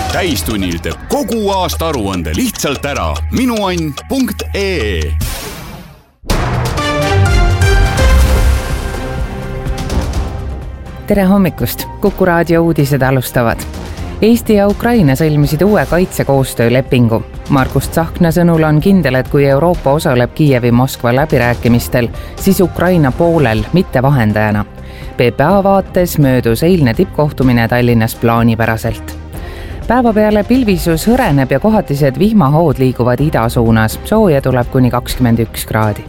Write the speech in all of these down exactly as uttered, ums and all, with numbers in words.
täistunnil teeb kogu aasta aruande lihtsalt ära. minuann punkt ee. Tere hommikust! Kuku raadio uudised alustavad. Eesti ja Ukraina sõlmisid uue kaitsekoostöölepingu. Margus Tsahkna sõnul on kindel, et kui Euroopa osaleb Kiievi-Moskva läbirääkimistel, siis Ukraina poolel, mitte vahendajana. P P A vaates möödus eilne tippkohtumine Tallinnas plaanipäraselt. Päeva peale pilvisus hõreneb ja kohatised vihmahood liiguvad ida suunas. Sooja tuleb kuni kakskümmend üks kraadi.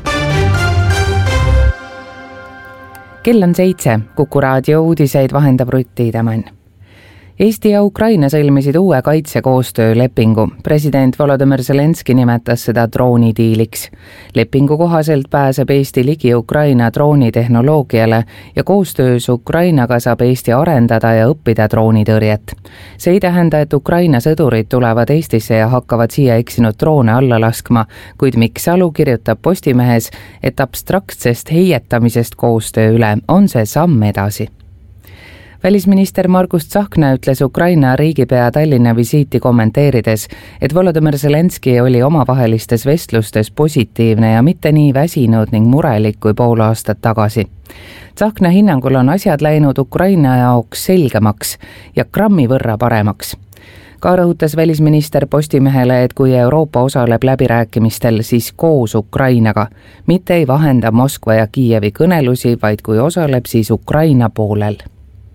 Kell on seitse. Kuku raadio uudiseid vahendab Rutti Idemann. Eesti ja Ukraina sõlmisid uue kaitsekoostöölepingu. President Volodymyr Zelenski nimetas seda droonidiiliks. Lepingu kohaselt pääseb Eesti ligi Ukraina droonitehnoloogiale ja koostöös Ukrainaga saab Eesti arendada ja õppida droonitõrjet. See ei tähenda, et Ukraina sõdurid tulevad Eestisse ja hakkavad siia eksinud droone alla laskma, kuid Mikk Salu kirjutab Postimehes, et abstraktsest heietamisest koostöö üle on see samm edasi. Välisminister Margus Tsahkna ütles Ukraina riigipea Tallinna visiiti kommenteerides, et Volodymyr Zelenski oli omavahelistes vestlustes positiivne ja mitte nii väsinud ning murelik kui pool aastat tagasi. Tsahkna hinnangul on asjad läinud Ukraina jaoks selgemaks ja grammi võrra paremaks. Ka rõhutas välisminister Postimehele, et kui Euroopa osaleb läbirääkimistel, siis koos Ukrainaga, mitte ei vahenda Moskva ja Kiievi kõnelusi, vaid kui osaleb, siis Ukraina poolel.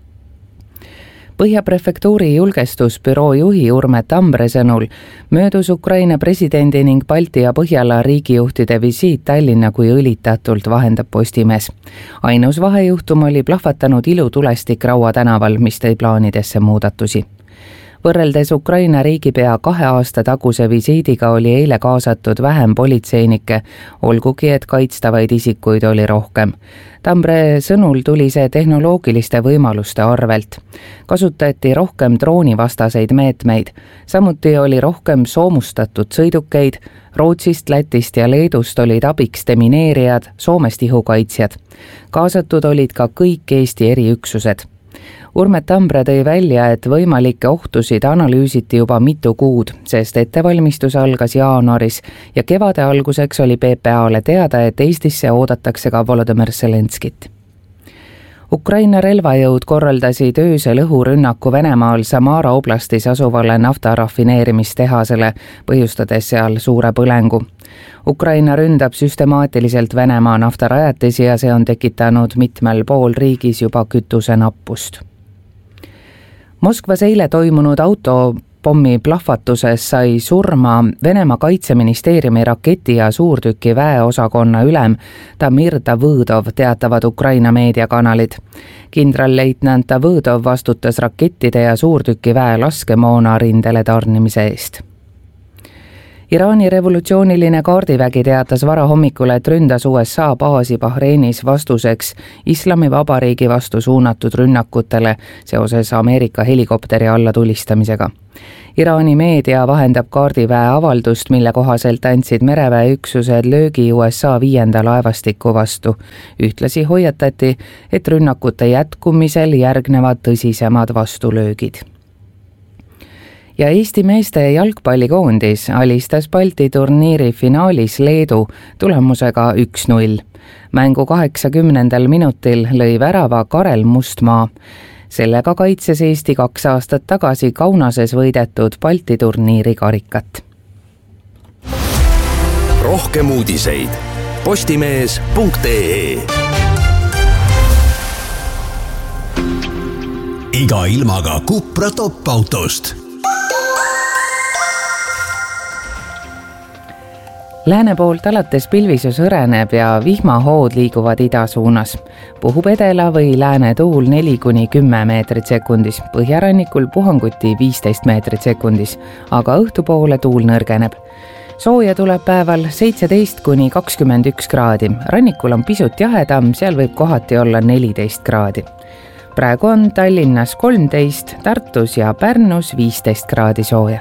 Põhja prefektuuri julgestusbüroo juhi Urme Tambre sõnul möödus Ukraina presidendi ning Balti ja Põhjala riigijuhtide visiit Tallinna kui õlitatult, vahendab Postimees. Ainus vahejuhtum oli plahvatanud ilutulestik Raua tänaval, mis tõi plaanidesse muudatusi. Võrreldes Ukraina riigipea kahe aasta taguse visiidiga oli eile kaasatud vähem politseinikke, olgugi et kaitstavaid isikuid oli rohkem. Tambre sõnul tuli see tehnoloogiliste võimaluste arvelt. Kasutati rohkem droonivastaseid meetmeid. Samuti oli rohkem soomustatud sõidukeid. Rootsist, Lätist ja Leedust olid abiks demineerijad, Soomest ihukaitsjad. Kaasatud olid ka kõik Eesti eriüksused. Urme Tambre tõi välja, et võimalikke ohtusid analüüsiti juba mitu kuud, sest ettevalmistus algas jaanuaris ja kevade alguseks oli P P A-le teada, et Eestisse oodatakse ka Volodymyr Zelenskit. Ukraina relvajõud korraldasid öösel õhurünnaku Venemaal Samara oblastis asuvale naftarafineerimistehasele, põhjustades seal suure põlengu. Ukraina ründab süstemaatiliselt Venemaa naftarajatisi ja see on tekitanud mitmel pool riigis juba kütuse nappust. Moskvas eile toimunud autopommi plahvatuses sai surma Venemaa kaitseministeeriumi raketi- ja suurtüki väeosakonna ülem Damir Davõdov, teatavad Ukraina meediakanalid. Kindralleitnant Davõdov vastutas rakettide ja suurtüki väe laskemoona rindele tarnimise eest. Iraani revolutsiooniline kaardivägi teatas varahommikul, et ründas U S A baasi Bahreinis vastuseks Islamivabariigi vastu suunatud rünnakutele seoses Ameerika helikopteri allatulistamisega. Iraani meedia vahendab kaardiväe avaldust, mille kohaselt andsid mereväeüksused löögi U S A viienda laevastiku vastu. Ühtlasi hoiatati, et rünnakute jätkumisel järgnevad tõsisemad vastulöögid. Ja Eesti meeste jalgpallikoondis alistas Balti turniiri finaalis Leedu tulemusega üks null. Mängu kaheksakümnendal minutil lõi värava Karel Mustmaa. Sellega kaitses Eesti kaks aastat tagasi Kaunases võidetud Balti turniiri karikat. Rohkem uudiseid postimees punkt ee. Iga ilmaga Cupra top-autost. Lääne poolt alates pilvisus hõreneb ja vihmahood liiguvad ida suunas. Puhub edela või lääne tuul neli kuni kümme meetrit sekundis, põhjarannikul puhanguti viisteist meetrit sekundis, aga õhtupoole tuul nõrgeneb. Sooja tuleb päeval seitseteist kuni kakskümmend üks kraadi, rannikul on pisut jahedam, seal võib kohati olla neliteist kraadi. Praegu on Tallinnas kolmteist, Tartus ja Pärnus viisteist kraadi sooja.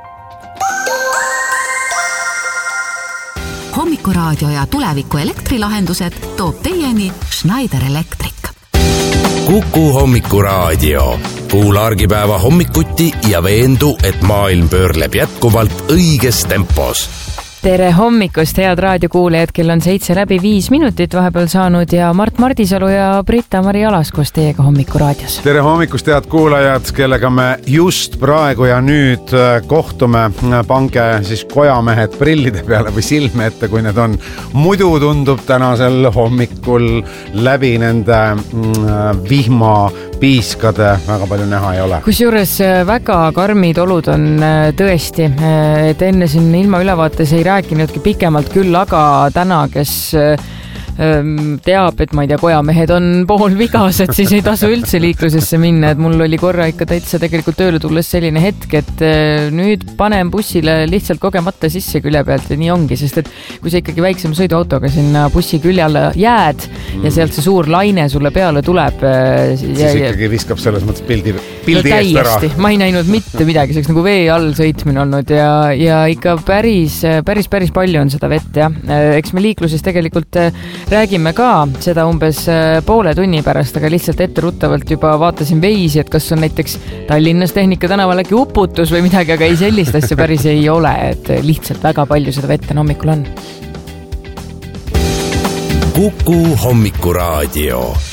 Hommikuraadio ja tuleviku elektrilahendused toob teieni Schneider Electric. Kuku Hommikuraadio. kuula argipäeva hommikuti ja veendu, et maailm pöörleb jätkuvalt õiges tempos. Tere hommikust, head raadiokuulejad, kell on seitse läbi viis minutit vahepeal saanud ja Mart Mardisalu ja Britta-Mari Alas koos teiega hommikuraadios. Tere hommikust, head kuulajad, kellega me just praegu ja nüüd kohtume. Pange siis kojamehed prillide peale või silme ette, kui need on. Muidu tundub tänasel hommikul läbi nende vihma piiskade väga palju näha ei ole. Kusjuures väga karmid olud on tõesti, et enne siin ilma ülevaates ei rääkinudki pikemalt küll, aga täna, kes teab, et ma ei tea, kojamehed on pool vigased, siis ei tasu üldse liiklusesse minna, et mul oli korra ikka täitsa tegelikult tööle tulles selline hetk, et nüüd panen bussile lihtsalt kogemata sisse külje pealt ja nii ongi, sest et kui sa ikkagi väiksema sõiduautoga sinna bussi külje alla jääd mm. ja sealt see suur laine sulle peale tuleb siis ja, ikkagi viskab selles mõttes pildi, pildi no, eest ära. Ma ei näinud mitte midagi, see oleks nagu vee all sõitmine olnud ja, ja ikka päris, päris, päris palju on seda vett ja eks me liikluses tegelikult räägime ka seda umbes poole tunni pärast, aga lihtsalt etteruttavalt juba vaatasin veisi, et kas on näiteks Tallinnas Tehnika tänaval äkki uputus või midagi, aga ei sellist asja päris ei ole, et lihtsalt väga palju seda vett hommikul on. Kuku hommikuraadio.